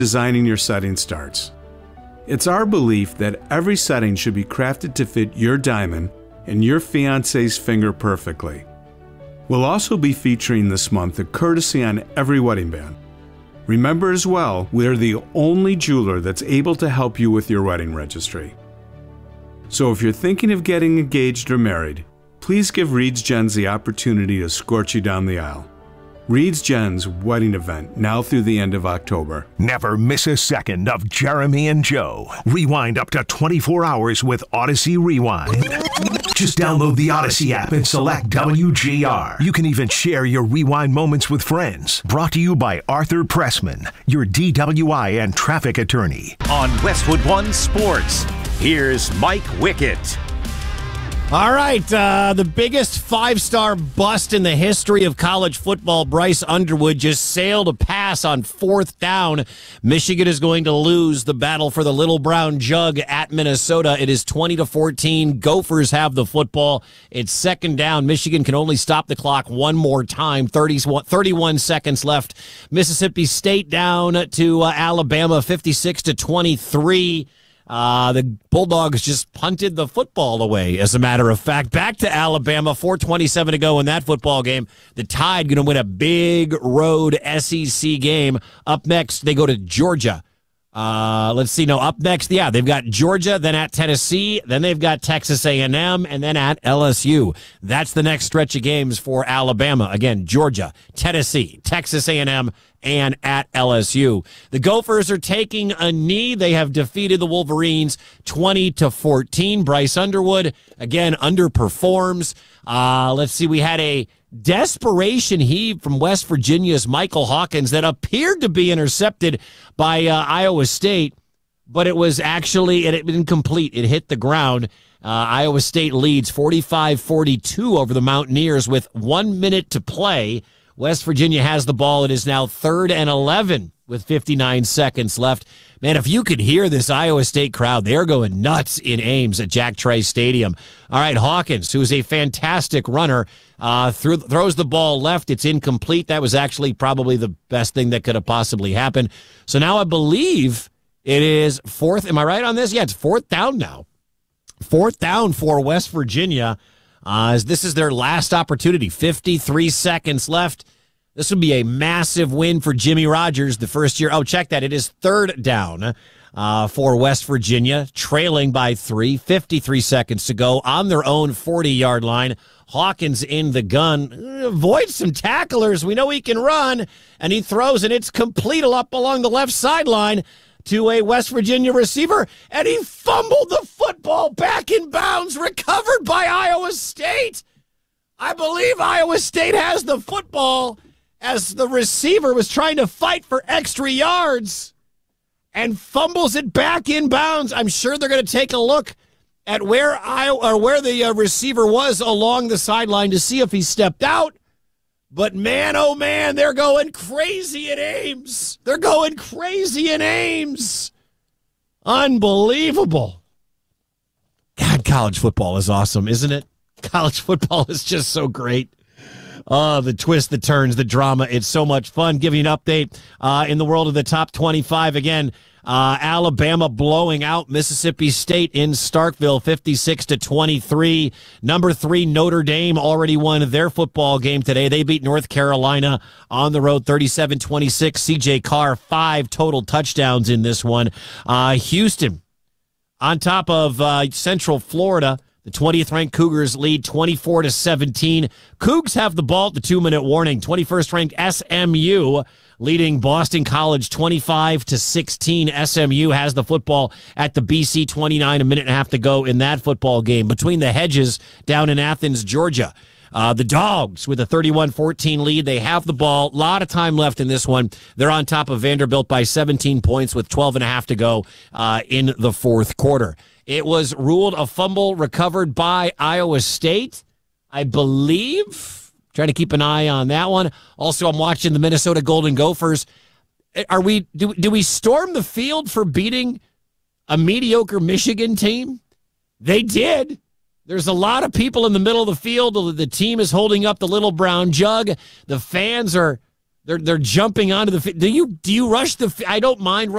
designing your setting starts. It's our belief that every setting should be crafted to fit your diamond and your fiancé's finger perfectly. We'll also be featuring this month a courtesy on every wedding band. Remember as well, we're the only jeweler that's able to help you with your wedding registry. So if you're thinking of getting engaged or married, please give Reed's Gems the opportunity to escort you down the aisle. Reed's Gems wedding event now through the end of October. Never miss a second of Jeremy and Joe. Rewind up to 24 hours with Odyssey Rewind. Just download the Odyssey app and select WGR. You can even share your Rewind moments with friends. Brought to you by Arthur Pressman, your DWI and traffic attorney. On Westwood One Sports, here's Mike Wickett. All right, the biggest five-star bust in the history of college football, Bryce Underwood, just sailed a pass on fourth down. Michigan is going to lose the battle for the Little Brown Jug at Minnesota. It is 20-14. Gophers have the football. It's second down. Michigan can only stop the clock one more time. 31 seconds left. Mississippi State down to Alabama, 56-23. The Bulldogs just punted the football away, as a matter of fact. Back to Alabama, 4:27 to go in that football game. The Tide going to win a big road SEC game. Up next, they go to Georgia. Let's see. No, up next, they've got Georgia, then at Tennessee, then they've got Texas A&M, and then at LSU. That's the next stretch of games for Alabama. Again, Georgia, Tennessee, Texas A&M, and at LSU. The Gophers are taking a knee. They have defeated the Wolverines 20-14. Bryce Underwood, again, underperforms. Let's see. We had a desperation heave from West Virginia's Michael Hawkins that appeared to be intercepted by Iowa State, but it was actually incomplete. It hit the ground. Iowa State leads 45-42 over the Mountaineers with 1 minute to play. West Virginia has the ball. It is now 3rd and 11 with 59 seconds left. Man, if you could hear this Iowa State crowd, they're going nuts in Ames at Jack Trice Stadium. All right, Hawkins, who is a fantastic runner, throws the ball left. It's incomplete. That was actually probably the best thing that could have possibly happened. So now I believe it is fourth. Am I right on this? Yeah, it's fourth down now. Fourth down for West Virginia. As this is their last opportunity. 53 seconds left. This would be a massive win for Jimmy Rogers the first year. Oh, check that. It is third down for West Virginia, trailing by 3. 53 seconds to go on their own 40-yard line. Hawkins in the gun. Avoids some tacklers. We know he can run. And he throws, and it's complete up along the left sideline to a West Virginia receiver, and he fumbled the football back in bounds, recovered by Iowa State. I believe Iowa State has the football as the receiver was trying to fight for extra yards and fumbles it back in bounds. I'm sure they're going to take a look at where the receiver was along the sideline to see if he stepped out. But man, oh man, they're going crazy in Ames. They're going crazy in Ames. Unbelievable. God, college football is awesome, isn't it? College football is just so great. The twists, the turns, the drama. It's so much fun. Giving you an update in the world of the top 25. Again, Alabama blowing out Mississippi State in Starkville, 56-23. Number 3, Notre Dame already won their football game today. They beat North Carolina on the road, 37-26. C.J. Carr, 5 total touchdowns in this one. Houston on top of Central Florida. The 20th ranked Cougars lead 24-17. Cougs have the ball at the 2-minute warning. 21st ranked SMU leading Boston College 25-16. SMU has the football at the BC 29, a minute and a half to go in that football game. Between the hedges down in Athens, Georgia. The Dogs with a 31-14 lead. They have the ball. A lot of time left in this one. They're on top of Vanderbilt by 17 points with 12 and a half to go in the fourth quarter. It was ruled a fumble recovered by Iowa State, I believe. Trying to keep an eye on that one. Also, I'm watching the Minnesota Golden Gophers. Do we storm the field for beating a mediocre Michigan team? They did. There's a lot of people in the middle of the field. The team is holding up the Little Brown Jug. The fans are They're jumping onto the field. Do you rush the? I don't mind